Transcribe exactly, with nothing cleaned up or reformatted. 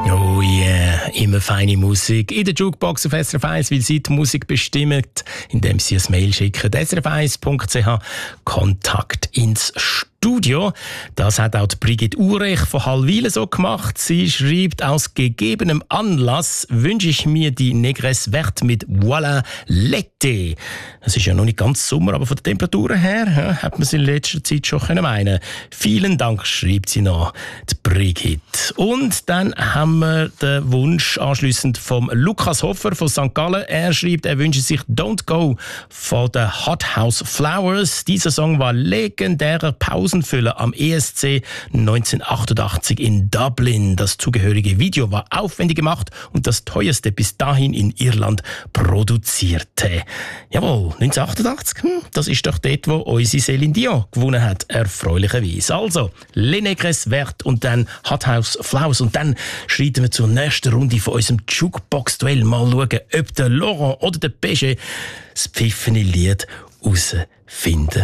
Oh yeah, immer feine Musik in der Jukebox auf S R F eins, weil sie die Musik bestimmt, indem sie ein Mail schicken. S R F eins Punkt C H, Kontakt ins Studio. Das hat auch die Brigitte Urech von Hallwilen so gemacht. Sie schreibt, aus gegebenem Anlass wünsche ich mir die Négresse Verte mit Voilà l'été. Es ist ja noch nicht ganz Sommer, aber von den Temperaturen her ja, hat man es in letzter Zeit schon können meinen. Vielen Dank, schreibt sie noch, die Brigitte. Und dann haben wir den Wunsch anschliessend vom Lukas Hofer von Sankt Gallen. Er schreibt, er wünscht sich Don't Go von den Hot House Flowers. Dieser Song war legendärer Pausenfüller am E S C neunzehnhundertachtundachtzig in Dublin. Das zugehörige Video war aufwendig gemacht und das teuerste bis dahin in Irland produzierte. Jawohl, neunzehnhundertachtundachtzig, hm, das ist doch dort, wo unsere Céline Dion gewonnen hat, erfreulicherweise. Also, Les Négresse Verte und dann Hot House Flowers und dann schreiten wir zur nächsten Runde von unserem Jukebox-Duell. Mal schauen, ob der Laurent oder der Péché das pfiffene Lied herausfinden